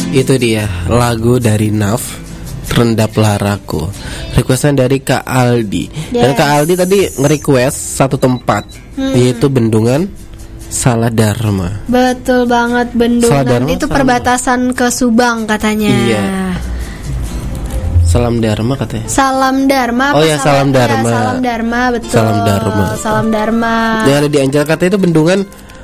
Itu dia lagu dari Naf, Terendap Laraku. Requestan dari Kak Aldi. Dan Kak Aldi tadi nge-request satu tempat, yaitu Bendungan Saladharma. Betul banget, Bendungan Saladharma, itu perbatasan ke Subang katanya. Iya. Salam Dharma katanya. Salam Dharma. Oh ya, Salam Dharma. Ya, Salam Dharma, betul. Salam Dharma. Salam Dharma. Yang ada di Anjar katanya itu Bendungan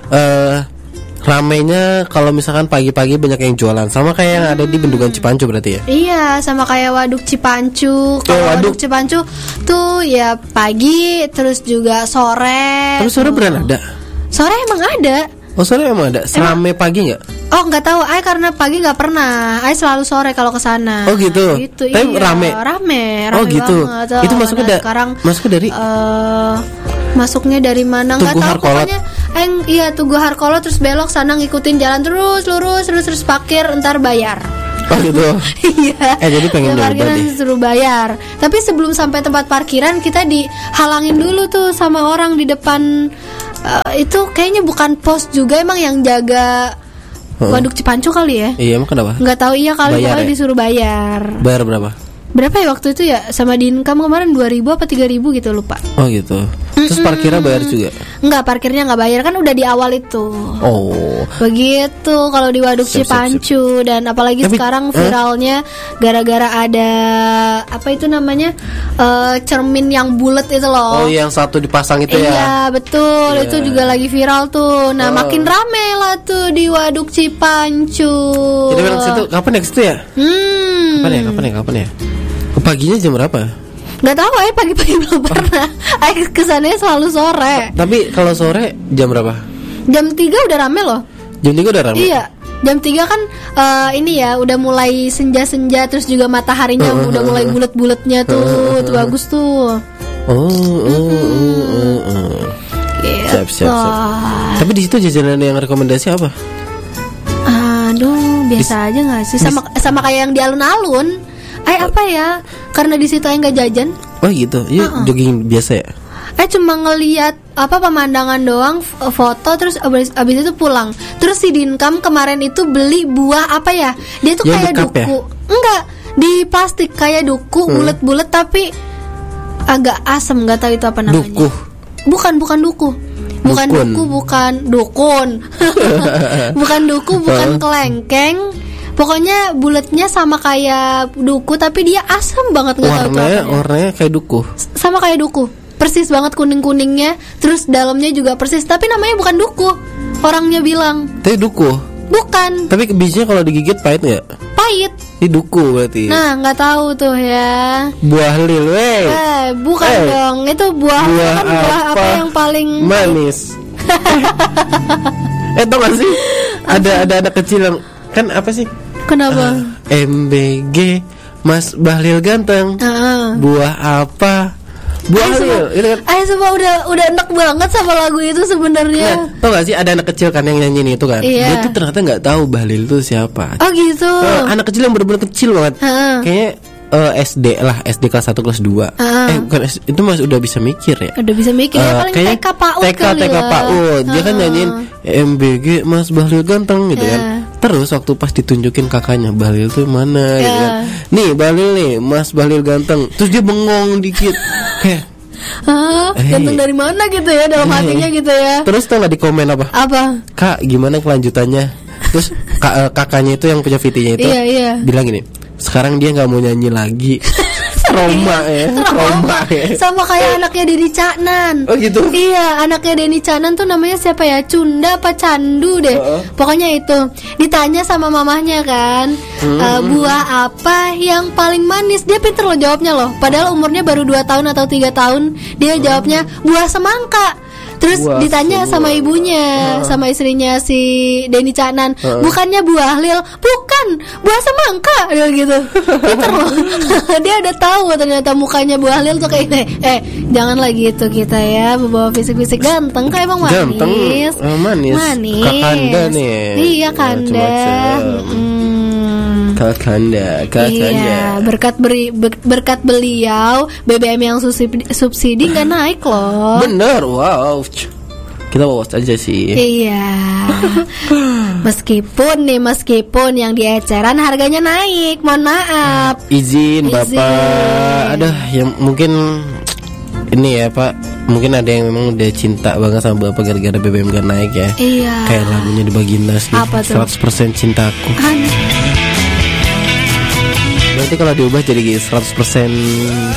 ramenya kalau misalkan pagi-pagi banyak yang jualan, sama kayak yang ada di Bendungan Cipancu berarti ya? Iya, sama kayak Waduk Cipancu. Kalau Waduk Cipancu tuh ya pagi, terus juga sore. Tapi sore beneran ada? Sore emang ada. Oh, sore emang ada. Serame pagi nggak? Oh, nggak tahu. Ay karena pagi nggak pernah. Ay selalu sore kalau ke sana. Oh gitu. Gitu. Tapi iya. rame. Oh gitu. Banget. Itu masuknya dari masuknya dari mana nggak tahu pokoknya. Iya Tugu Harkolot, terus belok sana, ngikutin jalan terus lurus terus parkir, ntar bayar. Oh gitu. Iya. Jadi pengen nyoba parkiran deh. Suruh bayar. Tapi sebelum sampai tempat parkiran kita dihalangin dulu tuh sama orang di depan. Itu kayaknya bukan pos juga, emang yang jaga Waduk Cipancu kali ya? Iya, emang kenapa? Nggak tahu, iya kali Bayar ya? Disuruh bayar. Bayar berapa? Berapa ya waktu itu ya? Sama di income kemarin 2.000 apa 3.000 gitu, lupa. Oh gitu. Terus parkirnya bayar juga? Enggak, parkirnya nggak bayar, kan udah di awal itu. Oh. Begitu kalau di Waduk Cipancu. Dan apalagi sekarang viralnya gara-gara ada apa itu namanya, cermin yang bulat itu loh. Oh, yang satu dipasang itu ya? Iya betul, itu juga lagi viral tuh. Nah makin rame lah tuh di Waduk Cipancu. Jadi memang situ kapan ya situ ya? Kapan ya? Paginya jam berapa? Nggak tahu, pagi-pagi belum pernah. Kesannya selalu sore. Tapi kalau sore jam berapa? Jam 3 udah rame loh. Jam 3 udah rame? Iya. Jam 3 kan ini ya udah mulai senja-senja, terus juga mataharinya udah mulai bulat-bulatnya tuh. Tuh bagus tuh. Siap. Tapi di situ jajanan yang rekomendasi apa? Aduh, biasa aja nggak sih? Sama kayak yang di alun-alun. Apa ya? Karena di situ nggak jajan. Oh gitu. Iya, jogging biasa ya. Cuma ngelihat pemandangan doang, foto, terus abis itu pulang. Terus si Dinkam kemarin itu beli buah apa ya? Dia tuh yang kayak duku. Ya? Enggak, di plastik kayak duku, bulat-bulat tapi agak asem, nggak tahu itu apa namanya. Duku. Bukan duku. Bukan dukun. Duku, bukan dukun. Bukan duku, bukan kelengkeng. Pokoknya bulatnya sama kayak duku, tapi dia asam banget, nggak tahu itu apa. Warnanya kayak duku. Sama kayak duku. Persis banget kuning-kuningnya. Terus dalamnya juga persis, tapi namanya bukan duku. Orangnya bilang. Tapi duku. Bukan. Tapi bijinya kalau digigit pahit nggak? Pahit. Ini duku berarti. Nah, nggak tahu tuh ya. Buah lil, bukan dong. Itu buah kan buah apa yang paling manis? Tau gak sih? Ada anak kecil yang kan apa sih? Kenapa? MBG Mas Bahlil ganteng. Buah apa? Buah Bahlil. Itu kan. Semua udah enak banget sama lagu itu sebenarnya. Nah, tau gak sih ada anak kecil kan yang nyanyiin itu kan? Iya. Dia tuh ternyata nggak tahu Bahlil itu siapa. Oh gitu. Anak kecil yang benar-benar kecil banget. Kayaknya SD lah, SD kelas 1 kelas 2. Bukan itu Mas udah bisa mikir ya? Udah bisa mikir ya, paling TK PAUD kali TK PAUD. Dia kan nyanyiin MBG Mas Bahlil ganteng gitu kan. Terus waktu pas ditunjukin kakaknya, Bahlil tuh mana gitu kan. Nih Bahlil nih, Mas Bahlil ganteng. Terus dia bengong dikit. Kayak ganteng dari mana gitu ya, dalam hatinya gitu ya. Terus tau gak di komen apa? Kak, gimana kelanjutannya? Terus kakaknya itu yang punya VT-nya itu bilang gini, sekarang dia nggak mau nyanyi lagi. Trauma ya. Sama kayak anaknya Denny Caknan. Oh gitu. Iya, anaknya Denny Caknan tuh namanya siapa ya? Cunda apa Candu deh. Pokoknya itu. Ditanya sama mamahnya kan, buah apa yang paling manis? Dia pinter loh jawabnya loh. Padahal umurnya baru 2 tahun atau 3 tahun. Dia jawabnya buah semangka. Terus ditanya sama ibunya, sama istrinya si Denny Caknan, bukannya buah lil, bukan, buah semangka, gitu. Pinter loh. Dia udah tahu ternyata mukanya buah lil tuh kayak jangan lagi itu kita ya membawa fisik-fisik ganteng, kan emang manis. Manis. Kakanda nih. Iya Kanda. Kakanda. Iya, berkat beliau BBM yang subsidi nggak naik loh. Bener, wow. kita wawas aja sih. Iya. Meskipun yang di eceran harganya naik, mohon maaf. Izin Bapak. Aduh, yang mungkin ini ya Pak, mungkin ada yang memang udah cinta banget sama Bapak gara-gara BBM gak naik ya. Iya. Kayak lagunya di Bagindas nih, 100% cintaku. Berarti kalau diubah jadi 100%